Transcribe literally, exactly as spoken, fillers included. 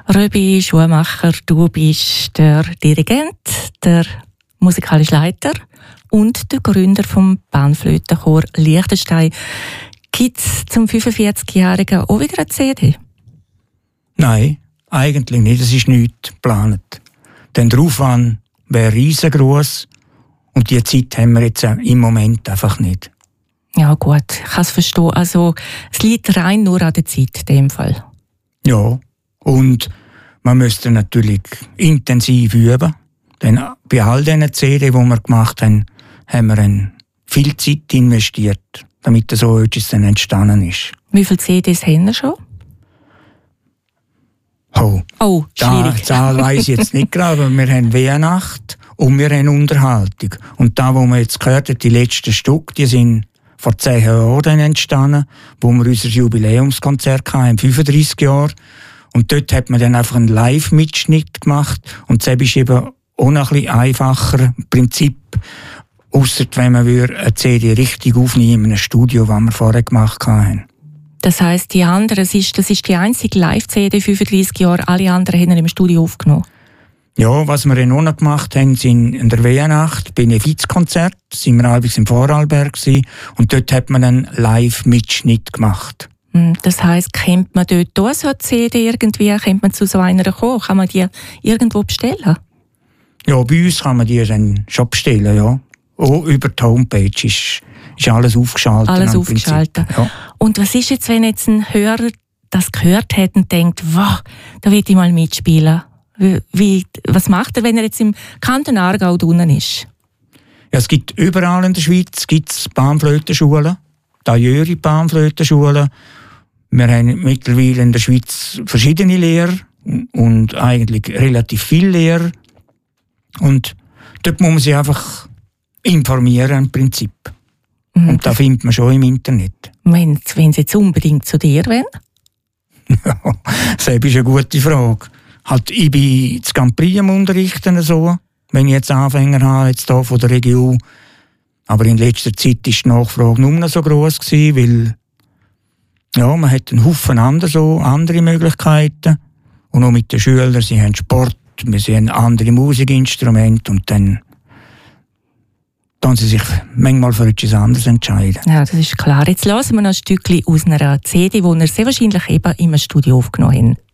Röbi Schumacher, du bist der Dirigent, der musikalische Leiter und der Gründer vom Panflötenchor Liechtenstein. Gibt es zum fünfundvierzigjährigen auch wieder eine C D? Nein, eigentlich nicht. Es ist nichts geplant. Denn der Aufwand wäre riesengroß und die Zeit haben wir jetzt im Moment einfach nicht. Ja gut, ich kann es verstehen. Also es liegt rein nur an der Zeit in dem Fall. Ja, und man müsste natürlich intensiv üben. Denn bei all diesen C D, die wir gemacht haben, haben wir viel Zeit investiert, damit so etwas dann entstanden ist. Wie viele C Ds haben wir schon? Oh, oh schwierig. Die Zahl weiss ich jetzt nicht gerade, aber wir haben Weihnacht und wir haben Unterhaltung. Und da, wo wir jetzt gehört haben, die letzten Stücke, die sind vor zehn Jahren entstanden, wo wir unser Jubiläumskonzert hatten, fünfunddreissig Jahre. Und dort hat man dann einfach einen Live-Mitschnitt gemacht. Und das ist eben auch noch ein bisschen einfacher im Prinzip, ausser wenn man eine C D richtig aufnehmen in einem Studio, das wir vorher gemacht haben. Das heisst, die anderen, das ist, das ist die einzige Live-C D, fünfunddreissig Jahre, alle anderen haben wir im Studio aufgenommen? Ja, was wir dann auch noch gemacht haben, sind in der Weihnacht Benefizkonzert, sind wir allerdings im Vorarlberg gewesen, und dort hat man einen Live-Mitschnitt gemacht. Das heisst, kennt man dort auch so eine C D irgendwie, kennt man zu so einer kommen? Kann man die irgendwo bestellen? Ja, bei uns kann man die dann schon bestellen, ja. Auch über die Homepage ist, ist alles aufgeschaltet. Alles aufgeschaltet. Ja. Und was ist jetzt, wenn jetzt ein Hörer das gehört hat und denkt, wow, da will ich mal mitspielen? Wie, wie, was macht er, wenn er jetzt im Kanton Aargau unten ist? Ja, es gibt überall in der Schweiz gibt's Panflötenschulen, Tailleure Panflötenschulen. Wir haben mittlerweile in der Schweiz verschiedene Lehrer und eigentlich relativ viele Lehrer. Und dort muss man sich einfach informieren im Prinzip. Mhm. Und das findet man schon im Internet. Wenn, wenn sie jetzt unbedingt zu dir wollen? Ja, das ist eine gute Frage. Halt, ich bin in Camprien am Unterrichten, so, wenn ich jetzt Anfänger habe, jetzt hier von der Region. Aber in letzter Zeit war die Nachfrage nicht mehr so gross gewesen, weil ja, man hat einen Haufen andere, so, andere Möglichkeiten. Und auch mit den Schülern, sie haben Sport, sie haben andere Musikinstrumente und dann dann sie sich manchmal für etwas anderes entscheiden. Ja, das ist klar. Jetzt hören wir noch ein Stückchen aus einer C D, die wir sehr wahrscheinlich eben im Studio aufgenommen haben.